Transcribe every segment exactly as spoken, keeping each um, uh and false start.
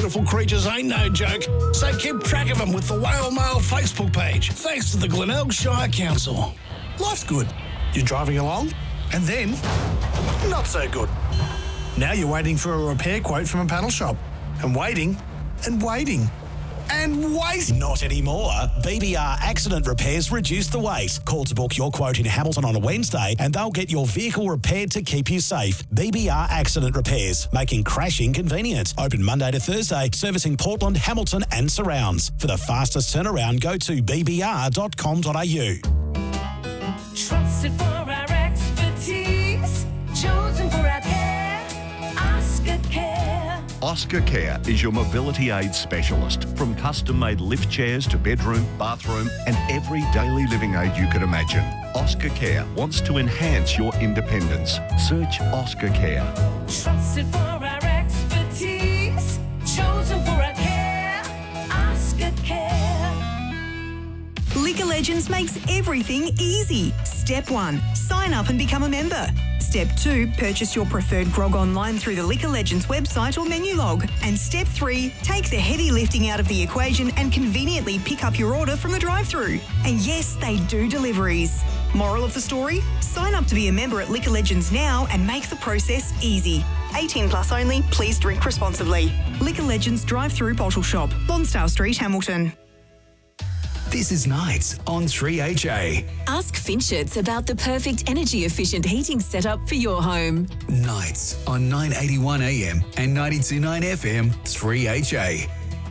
beautiful creatures ain't no joke, so keep track of them with the Whale Mail Facebook page, thanks to the Glenelg Shire Council. Life's good. You're driving along, and then, not so good. Now you're waiting for a repair quote from a panel shop, and waiting, and waiting, and waiting. Not anymore. B B R Accident Repairs reduce the wait. Call to book your quote in Hamilton on a Wednesday and they'll get your vehicle repaired to keep you safe. B B R Accident Repairs, making crashing convenient. Open Monday to Thursday, servicing Portland, Hamilton and surrounds. For the fastest turnaround, go to b b r dot com dot a u. Trusted for our expertise, chosen for our care, Oscar Care. Oscar Care is your mobility aid specialist. From custom-made lift chairs to bedroom, bathroom and every daily living aid you could imagine. Oscar Care wants to enhance your independence. Search Oscar Care. Trusted for our expertise, chosen for our care, Oscar Care. Liquor Legends makes everything easy. Step one, sign up and become a member. Step two, purchase your preferred grog online through the Liquor Legends website or menu log. And step three, take the heavy lifting out of the equation and conveniently pick up your order from the drive-thru. And yes, they do deliveries. Moral of the story? Sign up to be a member at Liquor Legends now and make the process easy. eighteen plus only, please drink responsibly. Liquor Legends drive-thru bottle shop, Lonsdale Street, Hamilton. This is Nights on three H A. Ask Finchets about the perfect energy-efficient heating setup for your home. Nights on nine eighty-one A M and ninety-two point nine F M, three H A.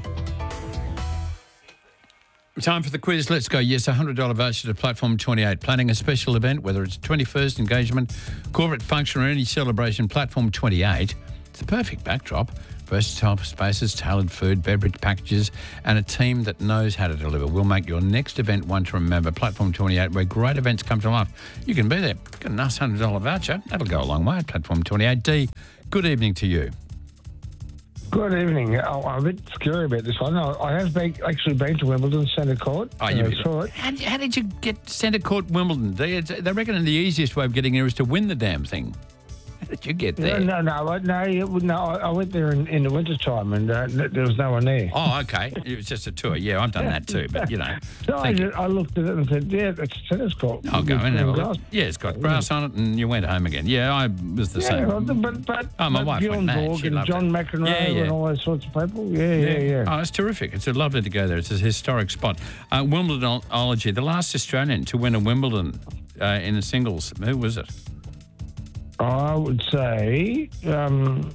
Time for the quiz. Let's go. Yes, a one hundred dollars voucher to Platform twenty-eight. Planning a special event, whether it's twenty-first engagement, corporate function or any celebration, Platform twenty-eight. It's the perfect backdrop. Versatile spaces, tailored food, beverage packages, and a team that knows how to deliver. We'll make your next event one to remember. Platform twenty-eight, where great events come to life. You can be there. Get a nice one hundred dollars voucher. That'll go a long way at Platform twenty-eight. D, good evening to you. Good evening. Oh, I'm a bit scary about this one. I I have been, actually been to Wimbledon Centre Court. Oh, you I saw it. How, how did you get Centre Court Wimbledon? They, they reckon the easiest way of getting there is to win the damn thing. How did you get there? No, no, no. No, it, no I I went there in, in the winter time and uh, there was no one there. Oh, okay. It was just a tour. Yeah, I've done that too, but, you know. So I, just, I looked at it and said, yeah, it's a tennis court. I'll go in and have a grass. look. Yeah, it's got grass on it and you went home again. Yeah, I was the Yeah, same. well, but, but, Oh, my but wife went Gillen mad. Borg She and loved John it. McEnroe Yeah, yeah. and all those sorts of people. Yeah, yeah, yeah. Oh, it's terrific. It's lovely to go there. It's a historic spot. Uh, Wimbledonology, the last Australian to win a Wimbledon uh, in the singles. Who was it? I would say, um,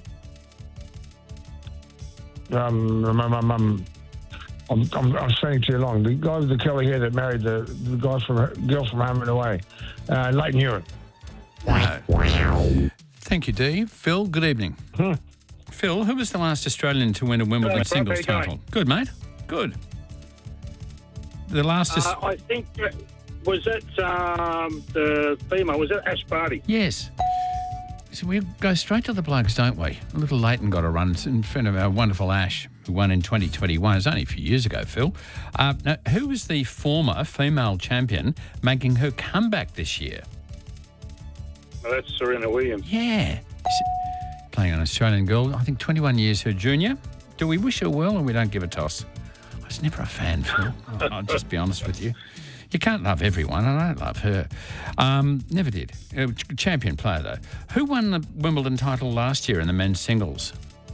um, um, um, um, um I'm, I'm, I'm saying too long. The guy with the curly hair that married the, the guy from girl from Home and Away, uh, Leighton Hewitt. No. Thank you, Dee. Phil, good evening. Hmm. Phil, who was the last Australian to win a Wimbledon Hello, singles Rob, how you title? Good, mate. Good. The last... Uh, I think, uh, was it um, the female, was it Ash Barty? Yes. So we go straight to the blokes, don't we? A little Leighton got a run in front of our wonderful Ash, who won in twenty twenty-one. It was only a few years ago, Phil. Uh, now, who was the former female champion making her comeback this year? Oh, that's Serena Williams. Yeah. Playing an Australian girl, I think twenty-one years her junior. Do we wish her well or we don't give a toss? I was never a fan, Phil. I'll, I'll just be honest with you. You can't love everyone, and I don't love her. Um, never did. Uh, champion player, though. Who won the Wimbledon title last year in the men's singles?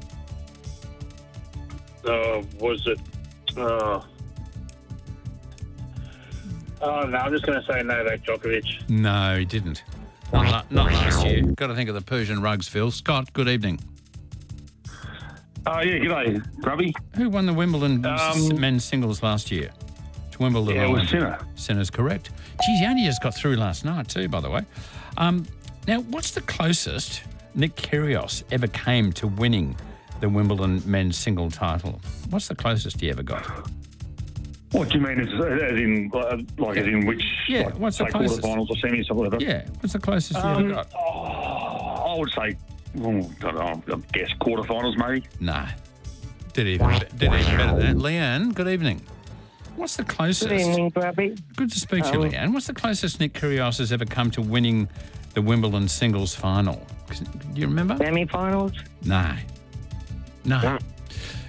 Uh, was it... Uh, oh, no, I'm just going to say Novak Djokovic. No, he didn't. Not, la- not last year. Got to think of the Persian rugs, Phil. Scott, good evening. Oh, yeah, g'day, Grubby. Who won the Wimbledon Um, s- men's singles last year? To Wimbledon. Yeah, it was Sinner. Sinner's correct. Geez, he only just got through last night too, by the way. Um, now, what's the closest Nick Kyrgios ever came to winning the Wimbledon men's single title? What's the closest he ever got? What do you mean, as, as in, uh, like, Yeah. as in which, Yeah, like, what's the say, closest? quarterfinals or semis, something like that? Yeah, what's the closest Um, you ever got? Oh, I would say, oh, I don't know, I guess quarterfinals maybe. Nah. Did even, did even better than that. Leanne, good evening. What's the closest? Good evening, Grubby. Good to speak to you, Um, Leanne. What's the closest Nick Kyrgios has ever come to winning the Wimbledon singles final? Do you remember? Semi-finals? No. No. No. The,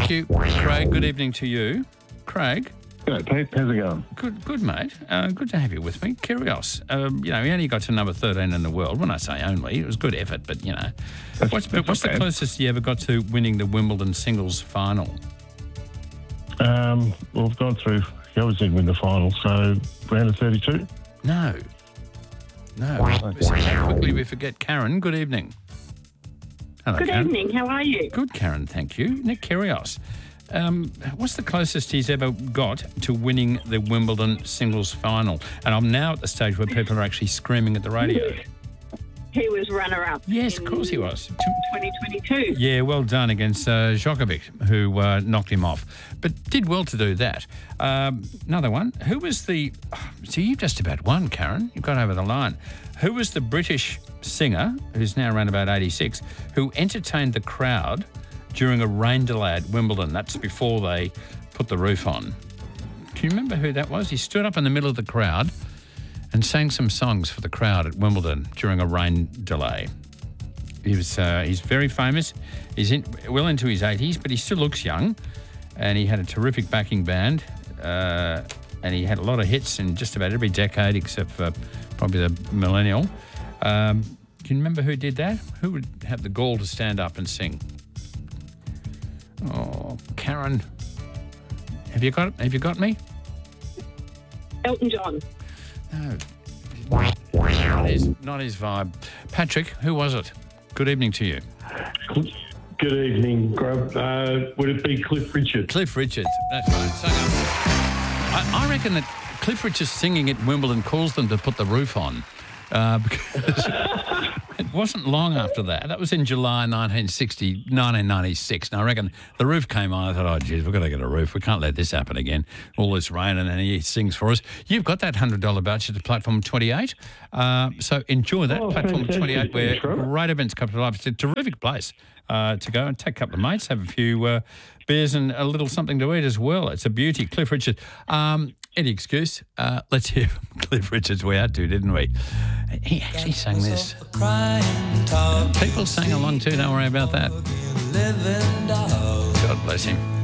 Thank you, Craig. Good evening to you. Craig? Good, Pete. How's it going? Good, good, mate. Uh, good to have you with me. Kyrgios, um, you know, he only got to number thirteen in the world. When I say only, it was good effort, but, you know. That's, what's that's what's okay. the closest you ever got to winning the Wimbledon singles final? Um, well, I've gone through. I was in the final, so round of thirty-two. No. No. So how quickly we forget Karen. Good evening. Hello, Good Karen. evening. How are you? Good, Karen. Thank you. Nick Kyrgios. Um, what's the closest he's ever got to winning the Wimbledon singles final? And I'm now at the stage where people are actually screaming at the radio. He was runner-up. Yes, of course he was. twenty twenty-two. Yeah, well done against uh, Djokovic, who uh, knocked him off. But did well to do that. Um, another one. Who was the... So you've just about won, Karen. You've got over the line. Who was the British singer, who's now around about eighty-six, who entertained the crowd during a rain delay at Wimbledon? That's before they put the roof on. Do you remember who that was? He stood up in the middle of the crowd and sang some songs for the crowd at Wimbledon during a rain delay. He was, uh, he's very famous. He's in, well into his eighties, but he still looks young. And he had a terrific backing band. Uh, and he had a lot of hits in just about every decade except for probably the millennial. Um, can you remember who did that? Who would have the gall to stand up and sing? Oh, Karen. Have you got Have you got me? Elton John. No. Not his, not his vibe. Patrick, who was it? Good evening to you. Good evening, Grub. Uh, would it be Cliff Richard? Cliff Richard. That's right. Sung up. I, I reckon that Cliff Richard's singing at Wimbledon caused them to put the roof on. Uh, because it wasn't long after that. That was in July nineteen sixty, nineteen ninety-six. And I reckon the roof came on. I thought, oh, geez, we've got to get a roof. We can't let this happen again. All this rain, and then he sings for us. You've got that one hundred dollars voucher to Platform twenty-eight. Uh, so enjoy that. Oh, Platform fantastic. twenty-eight, where Thanks, Robert. great events come to life. It's a terrific place uh, to go and take a couple of mates, have a few uh, beers and a little something to eat as well. It's a beauty. Cliff Richard. Um, Any excuse? Uh, let's hear from Cliff Richards. We had to, didn't we? He actually sang this. People sang along too. Don't worry about that. God bless him.